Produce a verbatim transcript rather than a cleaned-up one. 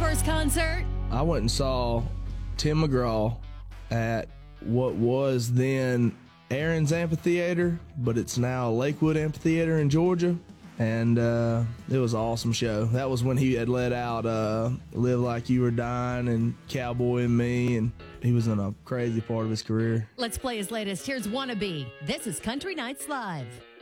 first concert? I went and saw Tim McGraw at what was then Aaron's Amphitheater, but it's now Lakewood Amphitheater in Georgia. And uh, it was an awesome show. That was when he had let out uh, Live Like You Were Dying and Cowboy and Me, and he was in a crazy part of his career. Let's play his latest. Here's Wannabe. This is Country Nights Live.